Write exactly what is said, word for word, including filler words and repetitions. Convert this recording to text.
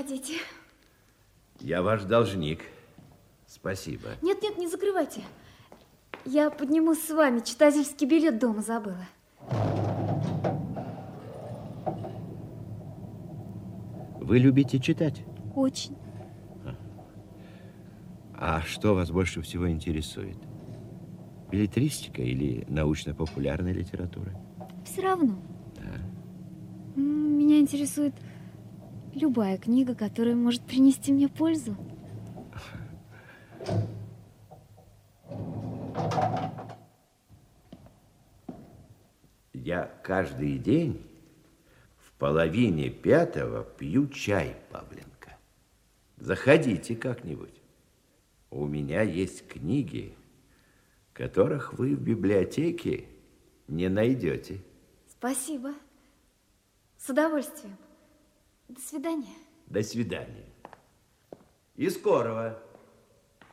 Проходите. Я ваш должник. Спасибо. Нет, нет, не закрывайте. Я поднимусь с вами. Читательский билет дома забыла. Вы любите читать? Очень. А что вас больше всего интересует? Беллетристика или научно-популярная литература? Все равно. Да. Меня интересует любая книга, которая может принести мне пользу. Я каждый день в половине пятого пью чай, Павленко. Заходите как-нибудь. У меня есть книги, которых вы в библиотеке не найдете. Спасибо. С удовольствием. До свидания. До свидания. И скорого.